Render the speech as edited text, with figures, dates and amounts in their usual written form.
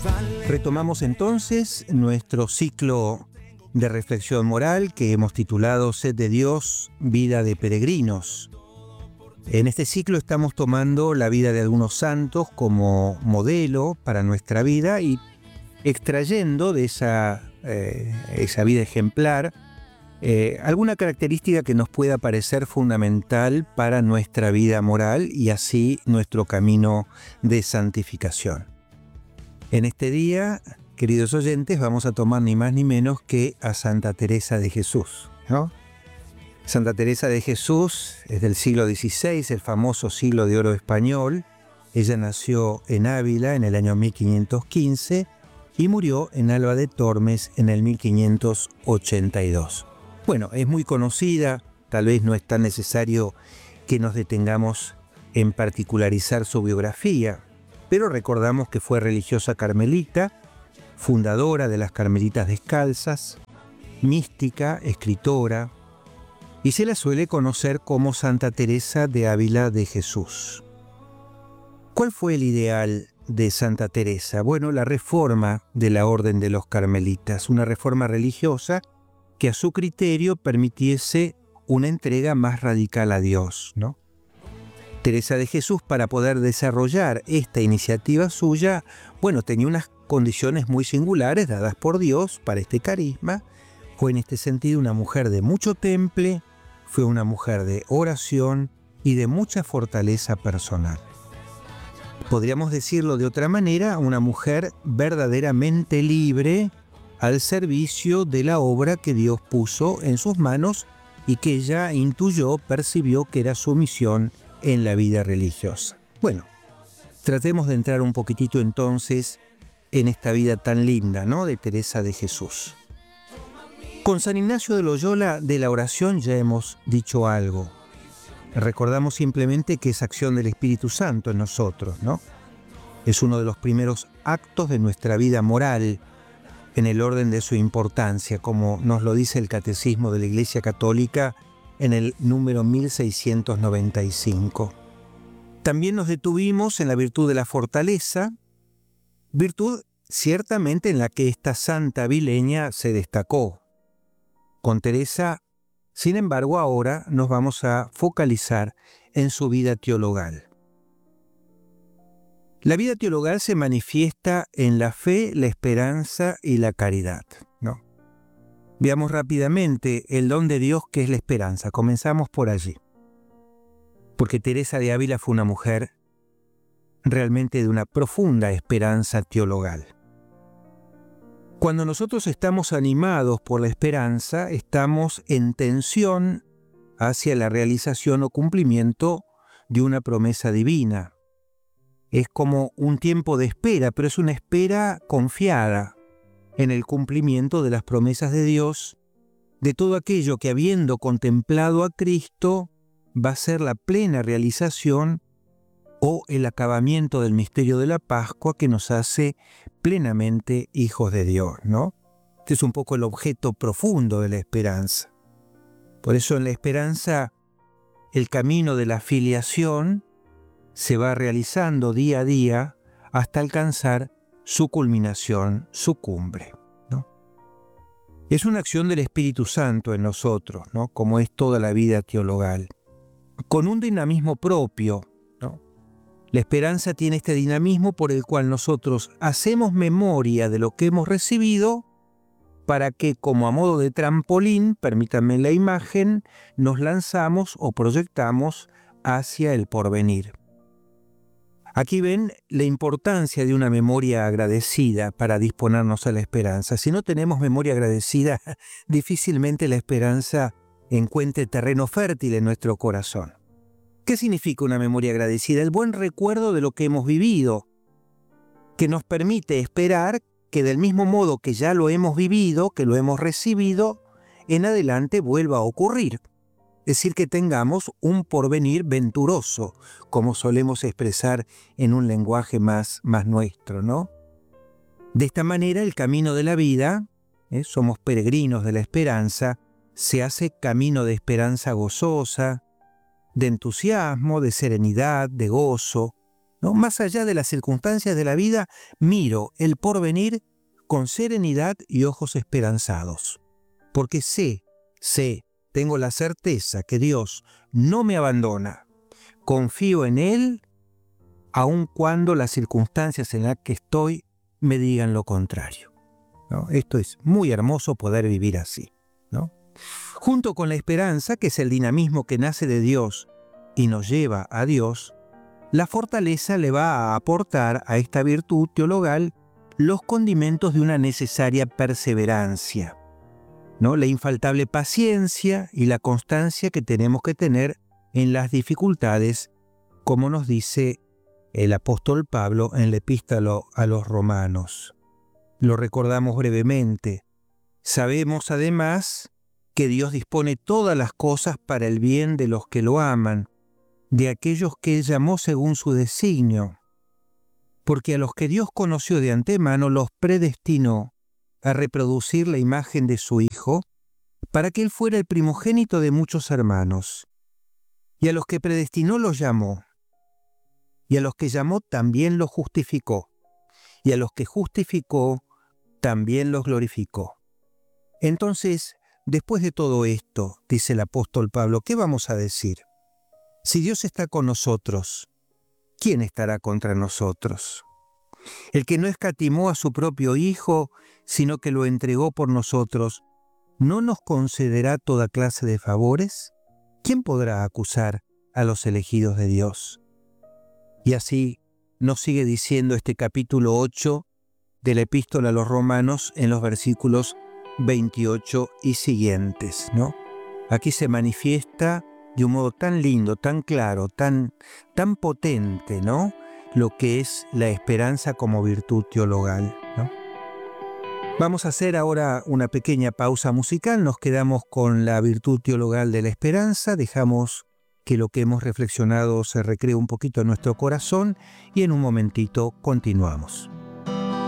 Retomamos entonces nuestro ciclo de reflexión moral que hemos titulado Sed de Dios, vida de peregrinos. En este ciclo estamos tomando la vida de algunos santos como modelo para nuestra vida y extrayendo de esa vida ejemplar alguna característica que nos pueda parecer fundamental para nuestra vida moral y así nuestro camino de santificación. En este día, queridos oyentes, vamos a tomar ni más ni menos que a Santa Teresa de Jesús, ¿no? Santa Teresa de Jesús es del siglo XVI, el famoso siglo de oro español. Ella nació en Ávila en el año 1515 y murió en Alba de Tormes en el 1582. Bueno, es muy conocida, tal vez no es tan necesario que nos detengamos en particularizar su biografía, pero recordamos que fue religiosa carmelita, fundadora de las Carmelitas Descalzas, mística, escritora, y se la suele conocer como Santa Teresa de Ávila de Jesús. ¿Cuál fue el ideal de Santa Teresa? Bueno, la reforma de la Orden de los Carmelitas, una reforma religiosa que a su criterio permitiese una entrega más radical a Dios, ¿no? Teresa de Jesús, para poder desarrollar esta iniciativa suya, bueno, tenía unas condiciones muy singulares dadas por Dios para este carisma. Fue en este sentido una mujer de mucho temple, fue una mujer de oración y de mucha fortaleza personal. Podríamos decirlo de otra manera, una mujer verdaderamente libre al servicio de la obra que Dios puso en sus manos y que ella intuyó, percibió que era su misión en la vida religiosa. Bueno, tratemos de entrar un poquitito entonces en esta vida tan linda, ¿no?, de Teresa de Jesús. Con San Ignacio de Loyola de la oración ya hemos dicho algo. Recordamos simplemente que es acción del Espíritu Santo en nosotros, ¿no? Es uno de los primeros actos de nuestra vida moral en el orden de su importancia, como nos lo dice el Catecismo de la Iglesia Católica en el número 1695. También nos detuvimos en la virtud de la fortaleza, virtud ciertamente en la que esta santa avileña se destacó. Con Teresa, sin embargo, ahora nos vamos a focalizar en su vida teologal. La vida teologal se manifiesta en la fe, la esperanza y la caridad, ¿no? Veamos rápidamente el don de Dios que es la esperanza. Comenzamos por allí. Porque Teresa de Ávila fue una mujer realmente de una profunda esperanza teologal. Cuando nosotros estamos animados por la esperanza, estamos en tensión hacia la realización o cumplimiento de una promesa divina. Es como un tiempo de espera, pero es una espera confiada en el cumplimiento de las promesas de Dios, de todo aquello que, habiendo contemplado a Cristo, va a ser la plena realización o el acabamiento del misterio de la Pascua que nos hace plenamente hijos de Dios, ¿no? Este es un poco el objeto profundo de la esperanza. Por eso en la esperanza el camino de la filiación se va realizando día a día hasta alcanzar su culminación, su cumbre, ¿no? Es una acción del Espíritu Santo en nosotros, ¿no?, como es toda la vida teologal, con un dinamismo propio, ¿no? La esperanza tiene este dinamismo por el cual nosotros hacemos memoria de lo que hemos recibido para que, como a modo de trampolín, permítanme la imagen, nos lanzamos o proyectamos hacia el porvenir. Aquí ven la importancia de una memoria agradecida para disponernos a la esperanza. Si no tenemos memoria agradecida, difícilmente la esperanza encuentre terreno fértil en nuestro corazón. ¿Qué significa una memoria agradecida? El buen recuerdo de lo que hemos vivido, que nos permite esperar que del mismo modo que ya lo hemos vivido, que lo hemos recibido, en adelante vuelva a ocurrir. Es decir, que tengamos un porvenir venturoso, como solemos expresar en un lenguaje más nuestro, ¿no? De esta manera, el camino de la vida, somos peregrinos de la esperanza, se hace camino de esperanza gozosa, de entusiasmo, de serenidad, de gozo, ¿no? Más allá de las circunstancias de la vida, miro el porvenir con serenidad y ojos esperanzados. Porque tengo la certeza que Dios no me abandona. Confío en Él, aun cuando las circunstancias en las que estoy me digan lo contrario, ¿no? Esto es muy hermoso poder vivir así, ¿no? Junto con la esperanza, que es el dinamismo que nace de Dios y nos lleva a Dios, la fortaleza le va a aportar a esta virtud teologal los condimentos de una necesaria perseverancia, ¿no? La infaltable paciencia y la constancia que tenemos que tener en las dificultades, como nos dice el apóstol Pablo en la epístola a los Romanos. Lo recordamos brevemente. Sabemos además que Dios dispone todas las cosas para el bien de los que lo aman, de aquellos que llamó según su designio, porque a los que Dios conoció de antemano los predestinó a reproducir la imagen de su Hijo, para que Él fuera el primogénito de muchos hermanos. Y a los que predestinó los llamó, y a los que llamó también los justificó, y a los que justificó también los glorificó. Entonces, después de todo esto, dice el apóstol Pablo, ¿qué vamos a decir? Si Dios está con nosotros, ¿quién estará contra nosotros? El que no escatimó a su propio Hijo, sino que lo entregó por nosotros, ¿no nos concederá toda clase de favores? ¿Quién podrá acusar a los elegidos de Dios? Y así nos sigue diciendo este capítulo 8 de la epístola a los Romanos en los versículos 28 y siguientes, ¿no? Aquí se manifiesta de un modo tan lindo, tan claro, tan potente, ¿no? Lo que es la esperanza como virtud teologal, ¿no? Vamos a hacer ahora una pequeña pausa musical, nos quedamos con la virtud teologal de la esperanza, dejamos que lo que hemos reflexionado se recree un poquito en nuestro corazón y en un momentito continuamos.